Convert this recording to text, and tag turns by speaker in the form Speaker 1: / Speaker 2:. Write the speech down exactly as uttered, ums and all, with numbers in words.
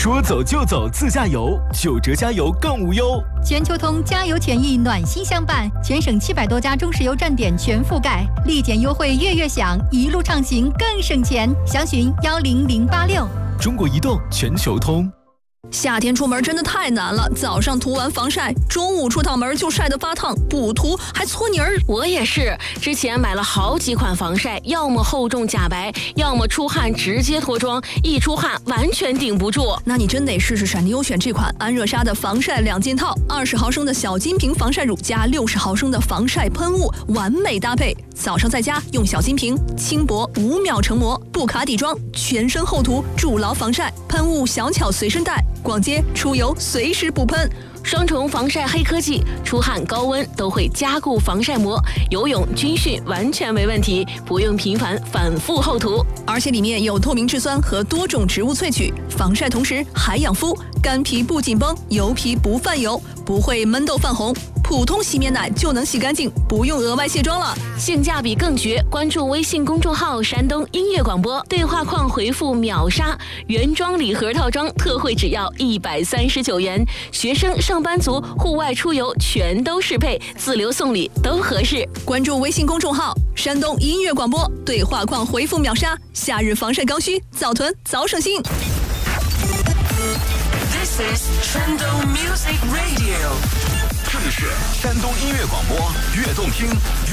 Speaker 1: 说走就走自驾游，九折加油更无忧。
Speaker 2: 全球通加油权益暖心相伴，全省七百多家中石油站点全覆盖，立减优惠月月享，一路畅行更省钱。详询幺零零八六。
Speaker 1: 中国移动全球通。
Speaker 3: 夏天出门真的太难了，早上涂完防晒，中午出趟门就晒得发烫，不涂还搓泥儿。
Speaker 4: 我也是，之前买了好几款防晒，要么厚重假白，要么出汗直接脱妆，一出汗完全顶不住。
Speaker 3: 那你真得试试闪迪优选这款安热纱的防晒两件套，二十毫升的小金瓶防晒乳加六十毫升的防晒喷雾，完美搭配。早上在家用小金瓶，轻薄五秒成膜，不卡底妆，全身厚涂，筑牢防晒。喷雾小巧随身带，逛街出游随时补喷。
Speaker 4: 双重防晒黑科技，出汗高温都会加固防晒膜，游泳军训完全没问题，不用频繁反复厚涂。
Speaker 3: 而且里面有透明质酸和多种植物萃取，防晒同时还养肤，干皮不紧绷，油皮不泛油，不会闷痘泛红，普通洗面奶就能洗干净，不用额外卸妆了，
Speaker 4: 性价比更绝。关注微信公众号山东音乐广播，对话框回复秒杀，原装礼盒套装特惠只要一百三十九元，学生上班族户外出游全都适配，自留送礼都合适。
Speaker 3: 关注微信公众号山东音乐广播，对话框回复秒杀，夏日防晒刚需，早囤早省心。
Speaker 5: This is 山东 Music Radio，
Speaker 1: 这里是山东音乐广播，越动听